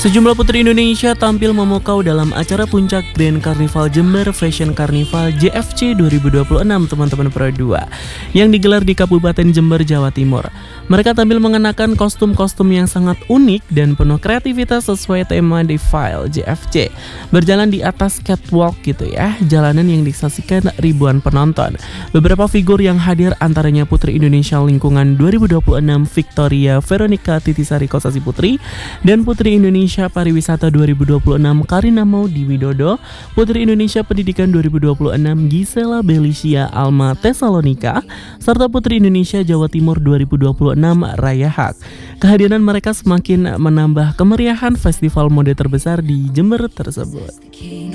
Sejumlah putri Indonesia tampil memukau dalam acara puncak Grand Carnival Jember Fashion Carnival JFC 2026 teman-teman Pro 2 yang digelar di Kabupaten Jember, Jawa Timur. Mereka tampil mengenakan kostum-kostum yang sangat unik dan penuh kreativitas sesuai tema Defile JFC. Berjalan di atas catwalk gitu ya, jalanan yang disaksikan ribuan penonton. Beberapa figur yang hadir antaranya Putri Indonesia Lingkungan 2026 Victoria Veronica Titisari Kosasi Putri dan Putri Indonesia Pariwisata 2026 Karina Maudy Widodo, Putri Indonesia Pendidikan 2026 Gisela Belisia Alma Tesalonika, serta Putri Indonesia Jawa Timur 2026 Raya Hak. Kehadiran mereka semakin menambah kemeriahan festival mode terbesar di Jember tersebut.